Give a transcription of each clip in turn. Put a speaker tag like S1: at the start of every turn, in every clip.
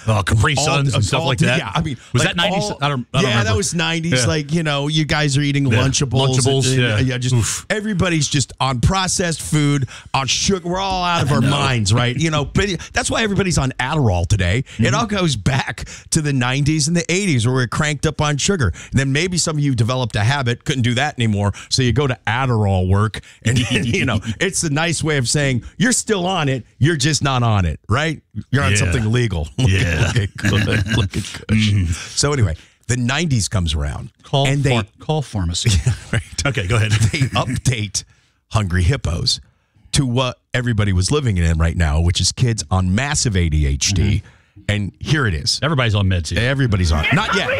S1: Capri Suns and stuff like that.
S2: Yeah, I mean,
S1: was
S2: like
S1: that 90s? I don't remember.
S2: That was 90s.
S1: Yeah.
S2: Like, you guys are eating Lunchables.
S1: Lunchables,
S2: just everybody's just on processed food, on sugar. We're all out of our minds, right? But that's why everybody's on Adderall today. Mm-hmm. It all goes back to the 90s and the 80s where we're cranked up on sugar. And then maybe some of you developed a habit, couldn't do that anymore, so you go to Adderall work, and it's a nice way of saying you're still on it, you're just not on it, right? You're on something legal. Look at Kush. So anyway, the 90s comes around.
S1: Call pharmacy.
S2: Right.
S1: Okay, go ahead.
S2: They update Hungry Hippos to what everybody was living in right now, which is kids on massive ADHD. Mm-hmm. And here it is.
S1: Everybody's on meds here.
S2: Everybody's on. Not yet.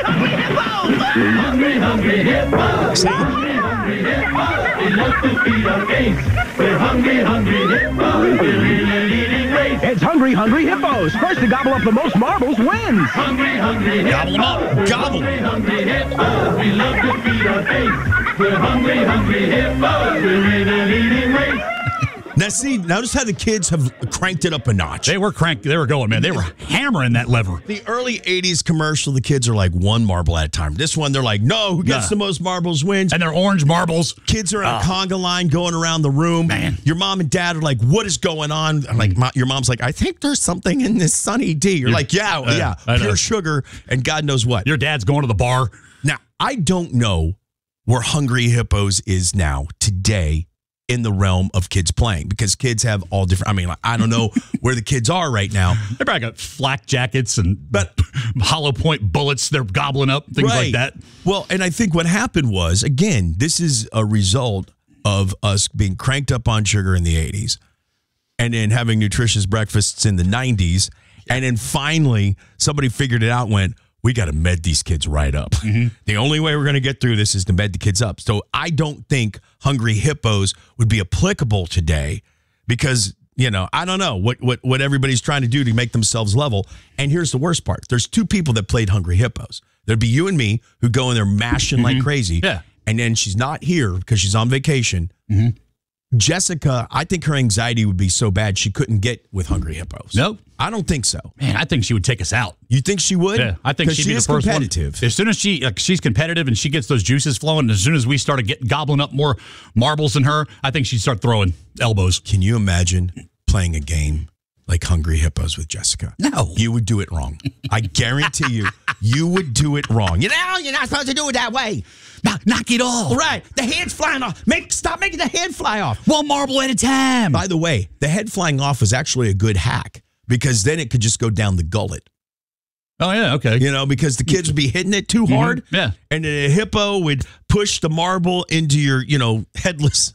S3: Hungry, hungry hippos. Hungry, hungry hippos. We love to feed our face. We're hungry, hungry hippos. We're in a leading race.
S4: It's Hungry, Hungry Hippos. First to gobble up the most marbles wins.
S3: Hungry, hungry hippos.
S2: Gobble them up. Gobble.
S3: Hungry, hungry hippos. We love to feed our face. We're hungry, hungry hippos. We're in a leading race.
S2: Now, see, notice how the kids have cranked it up a notch.
S1: They were cranked. They were going, man. They were hammering that lever.
S2: The early 80s commercial, the kids are like one marble at a time. This one, they're like, no, who gets the most marbles wins.
S1: And they're orange marbles.
S2: Kids are in a conga line going around the room.
S1: Man.
S2: Your mom and dad are like, what is going on? Like, your mom's like, I think there's something in this Sunny D. You're like, yeah, pure sugar and God knows what.
S1: Your dad's going to the bar.
S2: Now, I don't know where Hungry Hippos is now today in the realm of kids playing, because kids have all different. I mean, I don't know where the kids are right now.
S1: They're probably got flak jackets and hollow point bullets they're gobbling up, things like that.
S2: Well, and I think what happened was, again, this is a result of us being cranked up on sugar in the 80s and then having nutritious breakfasts in the 90s. And then finally somebody figured it out and went, we got to med these kids right up. Mm-hmm. The only way we're going to get through this is to med the kids up. So I don't think Hungry Hippos would be applicable today because, I don't know what everybody's trying to do to make themselves level. And here's the worst part. There's two people that played Hungry Hippos. There'd be you and me who go in there mashing like crazy.
S1: Yeah.
S2: And then she's not here because she's on vacation. Mm-hmm. Jessica, I think her anxiety would be so bad she couldn't get with Hungry Hippos.
S1: Nope.
S2: I don't think so.
S1: Man, I think she would take us out.
S2: You think she would?
S1: Yeah, I think she'd be the first
S2: competitive.
S1: One. As soon as she's competitive and she gets those juices flowing, as soon as we started gobbling up more marbles than her, I think she'd start throwing elbows.
S2: Can you imagine playing a game like Hungry Hippos with Jessica?
S1: No.
S2: You would do it wrong. I guarantee you would do it wrong. You're not supposed to do it that way.
S1: Knock it off.
S2: Right. The head's flying off. Stop making the head fly off.
S1: One marble at a time.
S2: By the way, the head flying off was actually a good hack because then it could just go down the gullet.
S1: Oh, yeah, okay.
S2: Because the kids would be hitting it too hard.
S1: Yeah.
S2: And then a hippo would push the marble into your, headless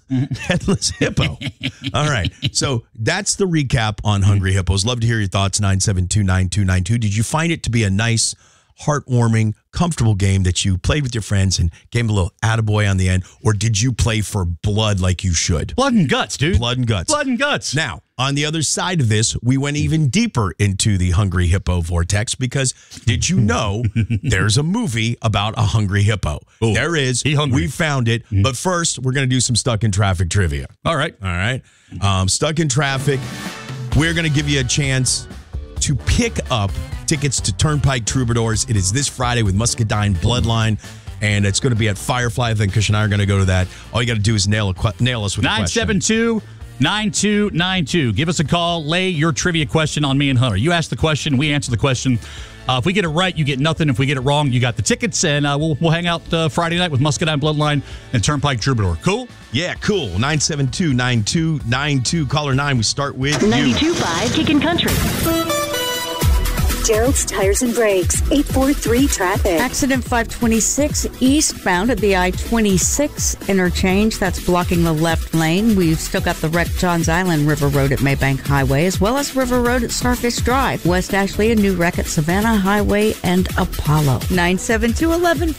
S2: hippo. All right. So that's the recap on Hungry Hippos. Love to hear your thoughts, 972-9292. Did you find it to be a nice, heartwarming, comfortable game that you played with your friends and gave them a little attaboy on the end? Or did you play for blood like you should?
S1: Blood and guts, dude.
S2: Blood and guts.
S1: Blood and guts.
S2: Now, on the other side of this, we went even deeper into the Hungry Hippo vortex because did you know there's a movie about a hungry hippo?
S1: Ooh,
S2: there is. We found it. But first, we're going to do some Stuck in Traffic trivia.
S1: All right.
S2: Stuck in Traffic, we're going to give you a chance to pick up tickets to Turnpike Troubadours. It is this Friday with Muscadine Bloodline. And it's going to be at Firefly. I think Kush and I are going to go to that. All you got to do is nail us with a question.
S1: 972-9292. Give us a call. Lay your trivia question on me and Hunter. You ask the question, we answer the question. If we get it right, you get nothing. If we get it wrong, you got the tickets. And we'll hang out Friday night with Muscadine Bloodline and Turnpike Troubadour. Cool?
S2: Yeah, cool. 972-9292. Caller 9, we start with
S5: 92.5 Kickin' Country.
S6: Gerald's Tires and Brakes, 843 traffic.
S7: Accident 526 eastbound at the I-26 interchange. That's blocking the left lane. We've still got the wreck Johns Island River Road at Maybank Highway, as well as River Road at Starfish Drive. West Ashley, a new wreck at Savannah Highway and Apollo. 972-1150.